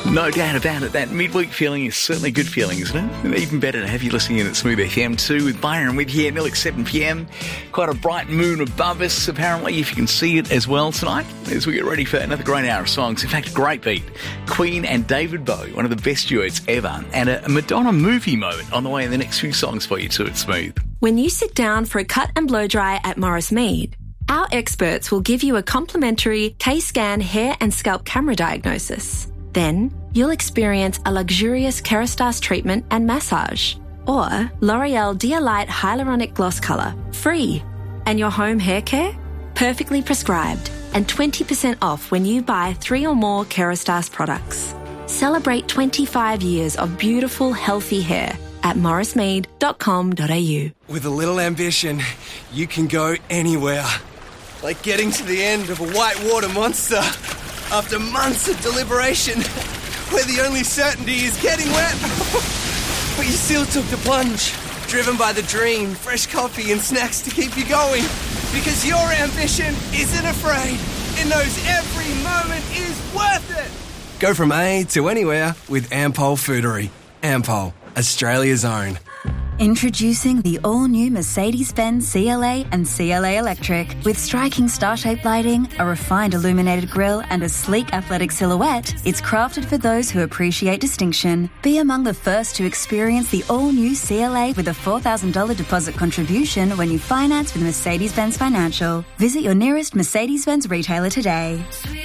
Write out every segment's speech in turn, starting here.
No doubt about it. That midweek feeling is certainly a good feeling, isn't it? And even better to have you listening in at Smooth FM 2 with Byron with you nearly 7 p.m. Quite a bright moon above us, apparently, if you can see it as well tonight, as we get ready for another great hour of songs. In fact, a great beat. Queen and David Bowie, one of the best duets ever, and a Madonna movie moment on the way in the next few songs for you too at Smooth. When you sit down for a cut and blow dry at Morris Mead, our experts will give you a complimentary K-Scan hair and scalp camera diagnosis. Then, you'll experience a luxurious Kerastase treatment and massage, or L'Oreal Dialight Hyaluronic Gloss Colour, free. And your home hair care? Perfectly prescribed, and 20% off when you buy 3 or more Kerastase products. Celebrate 25 years of beautiful, healthy hair at morrismead.com.au. With a little ambition, you can go anywhere. Like getting to the end of a whitewater monster after months of deliberation, where the only certainty is getting wet. But you still took the plunge, driven by the dream, fresh coffee and snacks to keep you going. Because your ambition isn't afraid. It knows every moment is worth it. Go from A to anywhere with Ampol Foodery. Ampol, Australia's own. Introducing the all-new Mercedes-Benz CLA and CLA Electric. With striking star-shaped lighting, a refined illuminated grille and a sleek athletic silhouette, it's crafted for those who appreciate distinction. Be among the first to experience the all-new CLA with a $4,000 deposit contribution when you finance with Mercedes-Benz Financial. Visit your nearest Mercedes-Benz retailer today.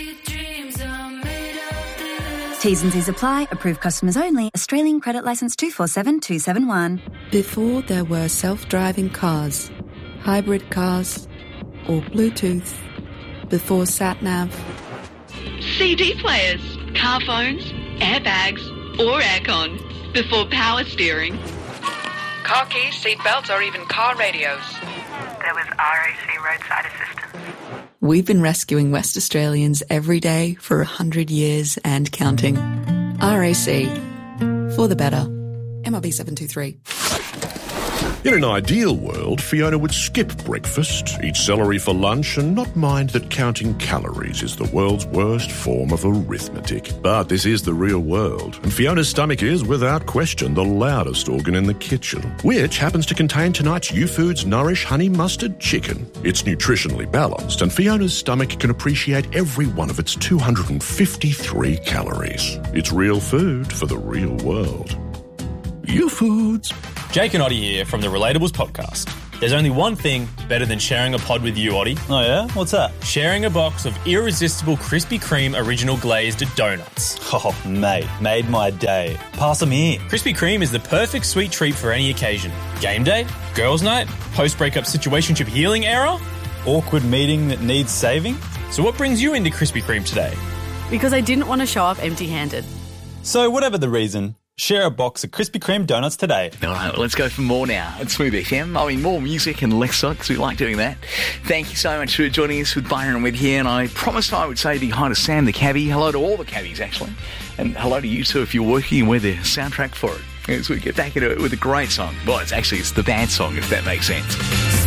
T's and C's apply. Approved customers only. Australian credit licence 247271. Before there were self-driving cars, hybrid cars, or Bluetooth. Before sat-nav. CD players, car phones, airbags, or aircon. Before power steering. Car keys, seat belts, or even car radios. There was RAC roadside assistance. We've been rescuing West Australians every day for 100 years and counting. RAC. For the better. MRB 723. In an ideal world, Fiona would skip breakfast, eat celery for lunch, and not mind that counting calories is the world's worst form of arithmetic. But this is the real world, and Fiona's stomach is, without question, the loudest organ in the kitchen, which happens to contain tonight's YouFoods Nourish Honey Mustard Chicken. It's nutritionally balanced, and Fiona's stomach can appreciate every one of its 253 calories. It's real food for the real world. YouFoods. Jake and Oddie here from the Relatables podcast. There's only one thing better than sharing a pod with you, Oddie. Oh yeah? What's that? Sharing a box of irresistible Krispy Kreme original glazed donuts. Oh, mate, made my day. Pass them here. Krispy Kreme is the perfect sweet treat for any occasion. Game day, girls' night, post-breakup situationship healing era, awkward meeting that needs saving. So what brings you into Krispy Kreme today? Because I didn't want to show up empty-handed. So whatever the reason, share a box of Krispy Kreme donuts today. All right, well, let's go for more now at Smooth FM. I mean, more music and less because we like doing that. Thank you so much for joining us with Byron with here. And I promised I would say big hi to Sam the cabbie. Hello to all the cabbies, actually. And hello to you too if you're working and we're the soundtrack for it. As we get back into it with a great song. Well, it's the bad song, if that makes sense.